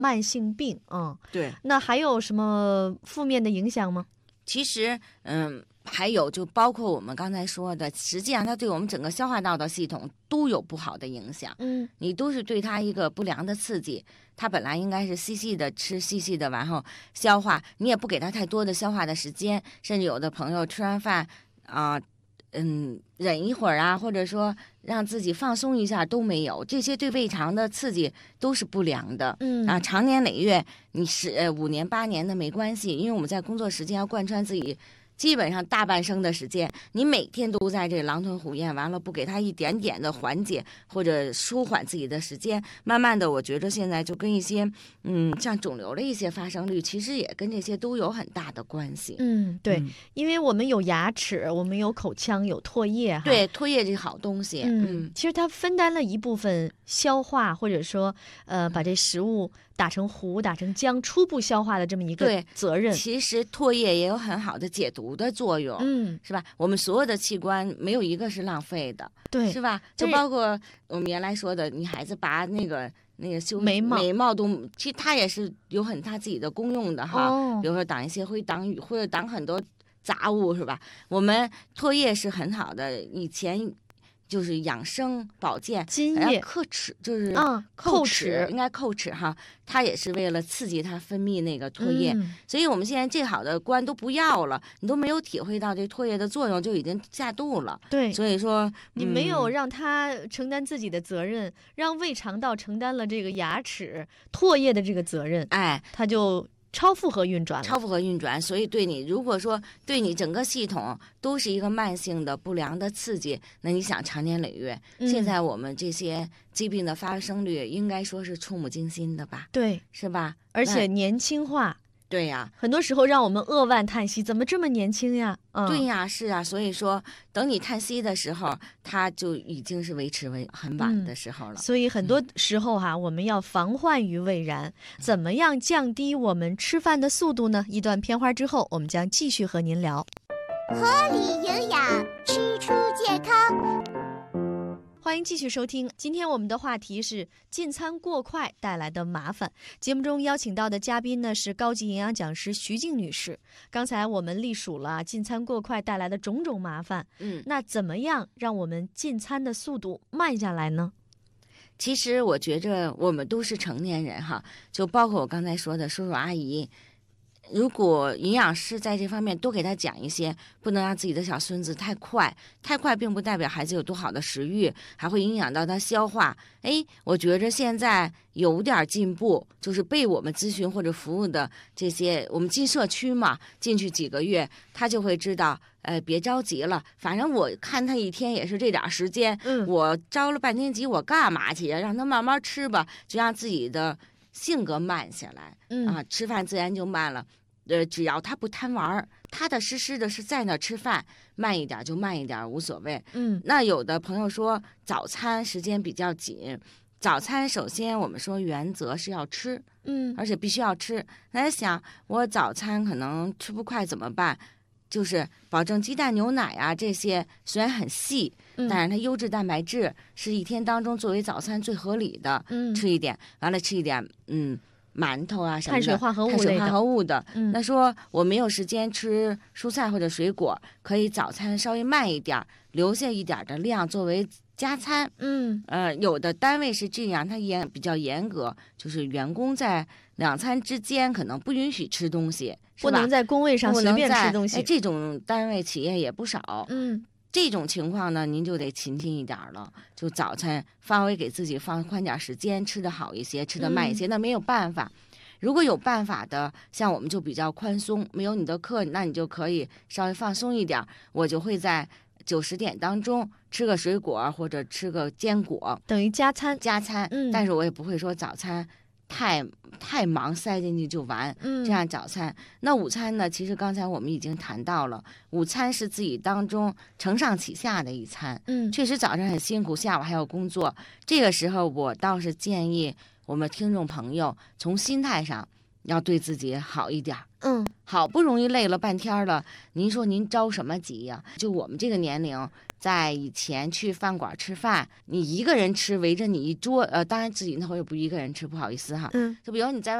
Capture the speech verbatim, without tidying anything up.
慢性病。嗯， 对。 那还有什么负面的影响吗？ 其实，嗯，还有就包括我们刚才说的，实际上它对我们整个消化道的系统都有不好的影响。 嗯， 你都是对它一个不良的刺激。它本来应该是细细的吃，细细的，然后消化，你也不给它太多的消化的时间，甚至有的朋友吃完饭啊、呃，嗯，忍一会儿啊，或者说让自己放松一下都没有，这些对胃肠的刺激都是不良的。 嗯啊，长年累月，你是呃五年八年的没关系，因为我们在工作时间要贯穿自己。基本上大半生的时间，你每天都在这狼吞虎咽，完了不给他一点点的缓解或者舒缓自己的时间，慢慢的，我觉得现在就跟一些嗯，像肿瘤的一些发生率，其实也跟这些都有很大的关系。 嗯，对， 嗯、 因为我们有牙齿，我们有口腔，有唾液哈。 对，唾液这好东西。 嗯， 嗯， 其实它分担了一部分消化，或者说呃，把这食物打成糊、打成浆，初步消化的这么一个责任。 其实唾液也有很好的解毒的作用。 嗯， 是吧？我们所有的器官没有一个是浪费的， 对， 是吧？就包括我们原来说的，女孩子拔那个那个修眉毛， 眉毛都，其实它也是有很它自己的功用的哈。 哦、 比如说挡一些会挡雨，或者挡很多杂物，是吧？我们唾液是很好的，以前。就是养生保健， 津液叩齿就是嗯叩齿，应该叩齿哈，它也是为了刺激它分泌那个唾液， 嗯、 所以我们现在最好的官都不要了，你都没有体会到这唾液的作用，就已经下肚了。 对， 所以说、嗯、 你没有让他承担自己的责任，让胃肠道承担了这个牙齿唾液的这个责任， 哎， 他就。超负荷运转了， 超负荷运转，所以对你，如果说对你整个系统都是一个慢性的不良的刺激，那你想长年累月， 嗯、 现在我们这些疾病的发生率应该说是触目惊心的吧？ 对， 是吧？ 而且年轻化。 对呀， 很多时候让我们扼腕叹息，怎么这么年轻呀？嗯、 对呀，是啊，所以说等你叹息的时候，它就已经是维持为很晚的时候了。 嗯、所以很多时候哈、啊嗯，我们要防患于未然。怎么样降低我们吃饭的速度呢？一段片花之后，我们将继续和您聊。 合理营养，吃出健康。 欢迎继续收听，今天我们的话题是进餐过快带来的麻烦。节目中邀请到的嘉宾呢是高级营养讲师徐静女士。刚才我们历数了进餐过快带来的种种麻烦， 嗯， 那怎么样让我们进餐的速度慢下来呢？ 其实我觉着我们都是成年人哈，就包括我刚才说的叔叔阿姨。如果营养师在这方面多给他讲一些，不能让自己的小孙子太快，太快并不代表孩子有多好的食欲，还会影响到他消化。哎，我觉着现在有点进步，就是被我们咨询或者服务的这些，我们进社区嘛，进去几个月，他就会知道，呃，别着急了，反正我看他一天也是这点时间， 嗯， 我着了半天急，我干嘛去？让他慢慢吃吧，就让自己的性格慢下来， 嗯啊，吃饭自然就慢了。呃，只要他不贪玩儿，踏踏实实的是在那吃饭，慢一点就慢一点，无所谓。 嗯， 那有的朋友说早餐时间比较紧，早餐首先我们说原则是要吃， 嗯， 而且必须要吃。那想我早餐可能吃不快怎么办？就是保证鸡蛋牛奶啊这些虽然很细， 嗯、 但是它优质蛋白质是一天当中作为早餐最合理的， 嗯， 吃一点，完了吃一点，嗯。馒头啊什么的， 碳水化合物类的， 碳水化合物的。 嗯， 那说我没有时间吃蔬菜或者水果，可以早餐稍微慢一点，留下一点的量作为加餐。 嗯， 呃，有的单位是这样，它严比较严格，就是员工在两餐之间可能不允许吃东西， 不能在工位上随便吃东西。 哎，这种单位企业也不少。 嗯。 这种情况呢，您就得勤勤一点了，就早餐稍微给自己放宽点时间，吃得好一些，吃得慢一些。嗯、那没有办法，如果有办法的，像我们就比较宽松，没有你的课，那你就可以稍微放松一点。我就会在九十点当中吃个水果或者吃个坚果， 等于加餐加餐。 嗯， 但是我也不会说早餐太太忙塞进去就完， 嗯， 这样早餐。那午餐呢？其实刚才我们已经谈到了，午餐是自己当中承上启下的一餐， 嗯， 确实早上很辛苦，下午还要工作。这个时候，我倒是建议我们听众朋友从心态上， 要对自己好一点儿。 嗯， 好不容易累了半天了，您说您着什么急呀？就我们这个年龄，在以前去饭馆吃饭，你一个人吃，围着你一桌，呃，当然自己那会儿也不一个人吃，不好意思哈。 嗯， 就比如你在外